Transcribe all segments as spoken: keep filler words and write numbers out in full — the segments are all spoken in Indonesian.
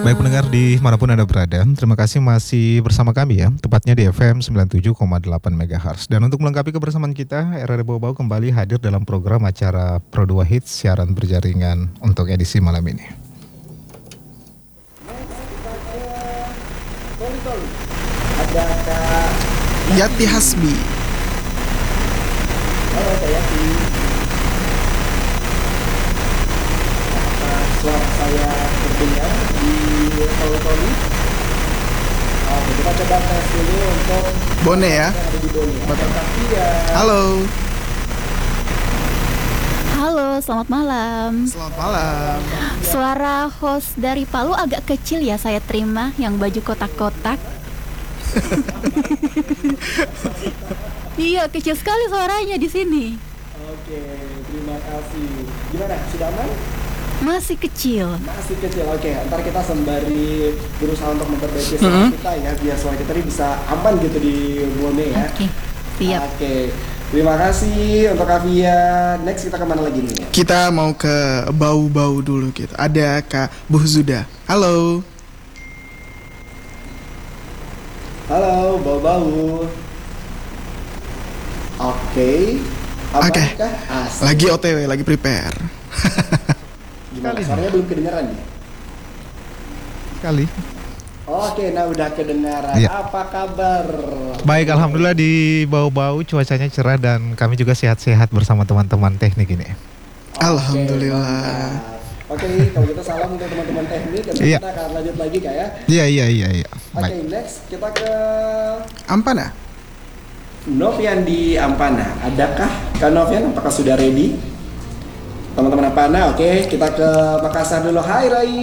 Baik pendengar di manapun Anda berada, terima kasih masih bersama kami ya, tepatnya di F M sembilan puluh tujuh koma delapan megahertz. Dan untuk melengkapi kebersamaan kita, R R Bau-Bau kembali hadir dalam program acara Pro dua Hits siaran berjaringan untuk edisi malam ini. Ada Kak Yati Hasbi. Halo Kak Yati. Apakah suara saya terdengar di Toli-Toli? Oke, kita coba tes dulu untuk Bone ya. yang ada di Bone. Tapi ya. Halo. Halo, selamat malam. Selamat malam. Suara host dari Palu agak kecil ya saya terima, yang baju kotak-kotak. Iya, kecil sekali suaranya di sini. Oke, terima kasih. Gimana? Sudah aman? Masih kecil. Masih kecil. Oke, ntar kita sembari berusaha untuk memperbaiki suara Mm-hmm. kita ya, biar suara kita ini bisa aman gitu di Bone ya. Oke, siap. Oke, terima kasih untuk Avia. Next kita kemana lagi nih? Kita mau ke bau-bau dulu gitu. Ada Kak Buhzuda. Halo. Halo, bau-bau. Oke. Oke. Apakah asik? Lagi O T W, lagi prepare. Gimana? Suaranya belum kedengaran nih? Sekali. Oke, nah udah kedengaran. Iya. Apa kabar? Baik, alhamdulillah di Bau-Bau cuacanya cerah dan kami juga sehat-sehat bersama teman-teman teknik ini. Oke, Alhamdulillah. mantap. Oke, kalau gitu salam untuk teman-teman teknik dan Iya. kita akan lanjut lagi Kak ya. Iya, iya, iya, iya. Oke, Baik. next kita ke Ampana. Novian di Ampana. Adakah Kak Novian? Apakah sudah ready? Teman-teman Ampana, oke, kita ke Makassar dulu. Hai Rai.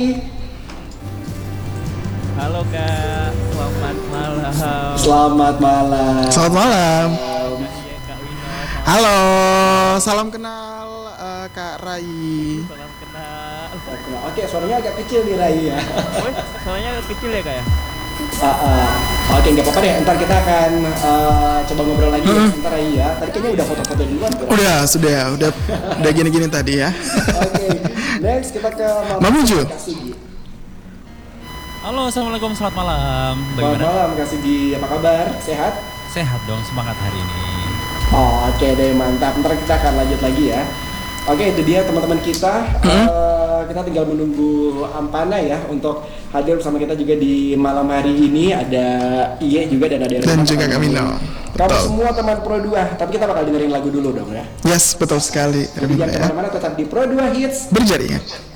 Halo Kak, selamat malam. Selamat malam. Selamat malam. Iya Kak Wino, selamat Halo. Salam kenal eh, Kak Rai. salam kenal. Oke, suaranya agak kecil nih Rai ya. Oh, soalnya kecil ya Kak ya? Ah, ah. Oke, nggak apa-apa deh. Ntar kita akan eh, coba ngobrol lagi ya. Ntar Rai ya. Tadi kayaknya udah foto-foto duluan tuh. Udah, sudah, udah, udah gini-gini tadi ya. Oke, next kita ke Mamuju. Kasugi. Halo, assalamualaikum, selamat malam. Selamat Bagaimana? malam Kasugi, apa kabar? Sehat? Sehat dong, semangat hari ini. Oh, oke deh, mantap. Ntar kita akan lanjut lagi ya. Oke, itu dia teman-teman kita. Eh, kita tinggal menunggu Ampana ya untuk hadir bersama kita juga di malam hari ini. Ada Iye juga dan ada Dan Rema. juga Kak Mino. Kamu Betul. semua teman Pro dua, tapi kita bakal dengerin lagu dulu dong ya. Yes, betul sekali. Jadi jangan Ya. kemana-mana, tetap di Pro dua Hits. Berjaringan.